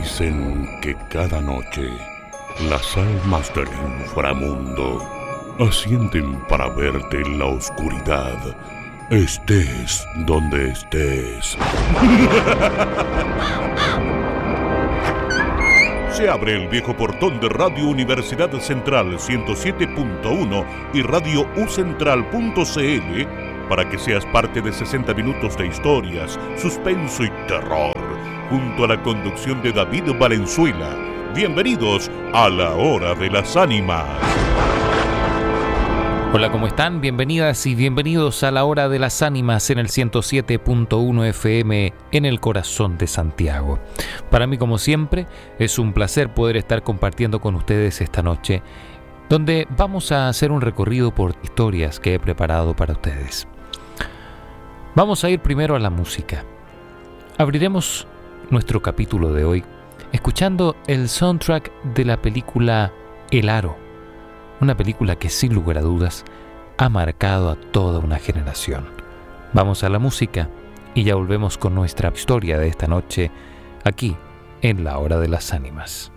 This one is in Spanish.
Dicen que cada noche las almas del inframundo ascienden para verte en la oscuridad, estés donde estés. Se abre el viejo portón de Radio Universidad Central 107.1 y Radio ucentral.cl para que seas parte de 60 minutos de historias, suspenso y terror, junto a la conducción de David Valenzuela. Bienvenidos a La Hora de las Ánimas. Hola, ¿cómo están? Bienvenidas y bienvenidos a La Hora de las Ánimas en el 107.1 FM en el corazón de Santiago. Para mí, como siempre, es un placer poder estar compartiendo con ustedes esta noche, donde vamos a hacer un recorrido por historias que he preparado para ustedes. Vamos a ir primero a la música. Abriremos nuestro capítulo de hoy escuchando el soundtrack de la película El Aro, una película que sin lugar a dudas ha marcado a toda una generación. Vamos a la música y ya volvemos con nuestra historia de esta noche aquí en La Hora de las Ánimas.